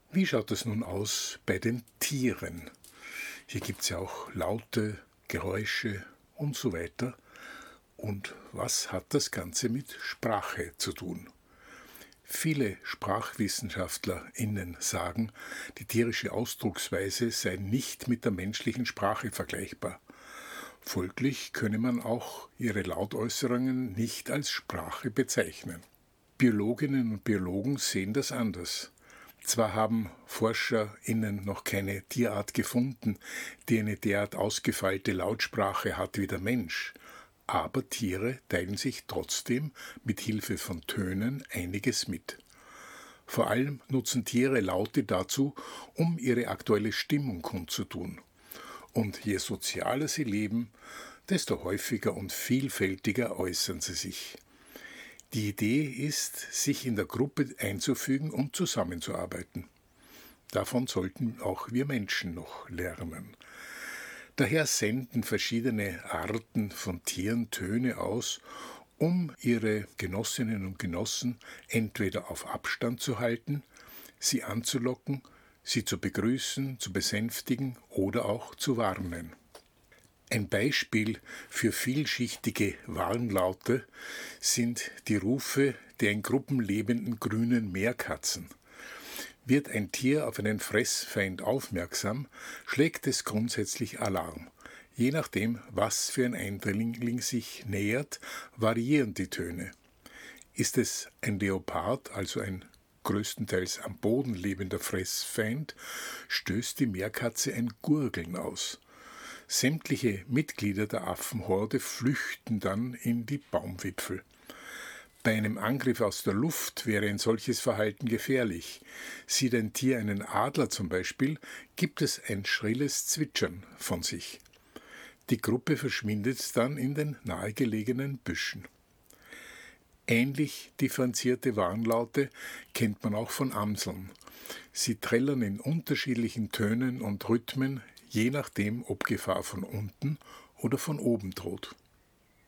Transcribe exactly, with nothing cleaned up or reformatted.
Wie schaut es nun aus bei den Tieren? Hier gibt es ja auch Laute, Geräusche und so weiter. Und was hat das Ganze mit Sprache zu tun? Viele SprachwissenschaftlerInnen sagen, die tierische Ausdrucksweise sei nicht mit der menschlichen Sprache vergleichbar. Folglich könne man auch ihre Lautäußerungen nicht als Sprache bezeichnen. Biologinnen und Biologen sehen das anders. Zwar haben ForscherInnen noch keine Tierart gefunden, die eine derart ausgefeilte Lautsprache hat wie der Mensch, aber Tiere teilen sich trotzdem mit Hilfe von Tönen einiges mit. Vor allem nutzen Tiere Laute dazu, um ihre aktuelle Stimmung kundzutun. Und je sozialer sie leben, desto häufiger und vielfältiger äußern sie sich. Die Idee ist, sich in der Gruppe einzufügen und zusammenzuarbeiten. Davon sollten auch wir Menschen noch lernen. Daher senden verschiedene Arten von Tieren Töne aus, um ihre Genossinnen und Genossen entweder auf Abstand zu halten, sie anzulocken, sie zu begrüßen, zu besänftigen oder auch zu warnen. Ein Beispiel für vielschichtige Warnlaute sind die Rufe der in Gruppen lebenden grünen Meerkatzen. Wird ein Tier auf einen Fressfeind aufmerksam, schlägt es grundsätzlich Alarm. Je nachdem, was für ein Eindringling sich nähert, variieren die Töne. Ist es ein Leopard, also ein größtenteils am Boden lebender Fressfeind, stößt die Meerkatze ein Gurgeln aus. Sämtliche Mitglieder der Affenhorde flüchten dann in die Baumwipfel. Bei einem Angriff aus der Luft wäre ein solches Verhalten gefährlich. Sieht ein Tier einen Adler zum Beispiel, gibt es ein schrilles Zwitschern von sich. Die Gruppe verschwindet dann in den nahegelegenen Büschen. Ähnlich differenzierte Warnlaute kennt man auch von Amseln. Sie trällern in unterschiedlichen Tönen und Rhythmen, je nachdem, ob Gefahr von unten oder von oben droht.